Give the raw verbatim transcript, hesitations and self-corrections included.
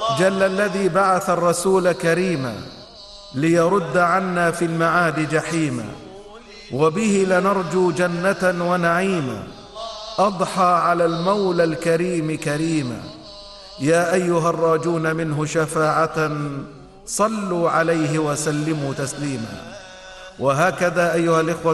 جل الذي بعث الرسول كريما ليرد عنا في المعاد جحيما، وبه لنرجو جنة ونعيما، أضحى على المولى الكريم كريما. يا أيها الراجون منه شفاعة صلوا عليه وسلموا تسليما. وهكذا أيها الإخوة